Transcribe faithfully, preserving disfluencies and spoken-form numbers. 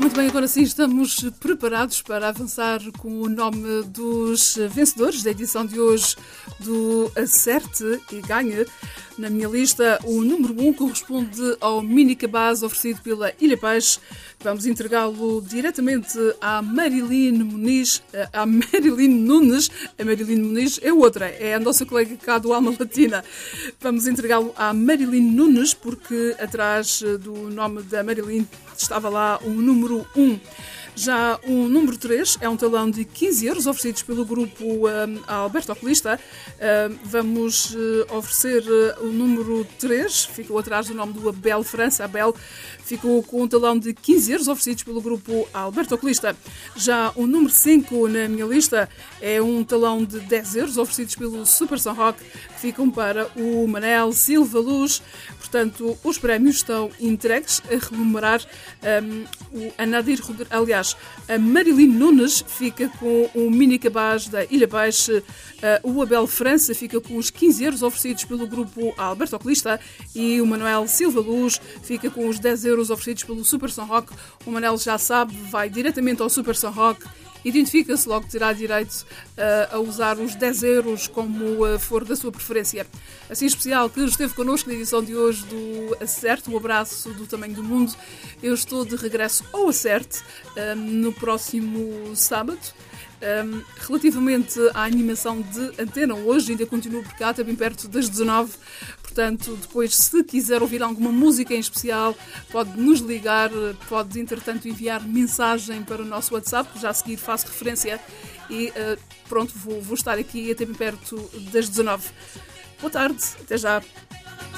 Muito bem, agora sim estamos preparados para avançar com o nome dos vencedores da edição de hoje do Acerte e Ganhe. Na minha lista, o número um corresponde ao mini cabaz oferecido pela Ilha Peixe. Vamos entregá-lo diretamente à Marilyn Muniz, à Marilyn Nunes. A Marilyn Muniz é outra, é a nossa colega cá do Alma Latina. Vamos entregá-lo à Marilyn Nunes, porque atrás do nome da Marilyn estava lá o número um. Já o número três é um talão de quinze euros oferecidos pelo grupo um, Alberto Oculista. Um, vamos uh, oferecer uh, o número três, ficou atrás do nome do Abel França. Abel ficou com um talão de quinze euros oferecidos pelo grupo Alberto Oculista. Já o número cinco na minha lista é um talão de dez euros oferecidos pelo Super São Roque, que ficam para o Manel Silva Luz. Portanto, os prémios estão entregues a remunerar um, o Anadir Rodrigues. Aliás, a Marilyn Nunes fica com o mini cabaz da Ilha Baixa, o Abel França fica com os quinze euros oferecidos pelo grupo Alberto Oculista e o Manuel Silva Luz fica com os dez euros oferecidos pelo Super São Roque. O Manel já sabe, vai diretamente ao Super São Roque, identifica-se, logo terá direito uh, a usar os dez euros como uh, for da sua preferência. Assim especial que esteve connosco na edição de hoje do Acerte, um abraço do tamanho do mundo. Eu estou de regresso ao Acerte um, no próximo sábado. Um, relativamente à animação de antena, hoje ainda continuo por cá, até bem perto das dezanove. Portanto, depois, se quiser ouvir alguma música em especial, pode nos ligar, pode, entretanto, enviar mensagem para o nosso WhatsApp, que já a seguir faço referência, e uh, pronto, vou, vou estar aqui até bem perto das dezanove. Boa tarde, até já.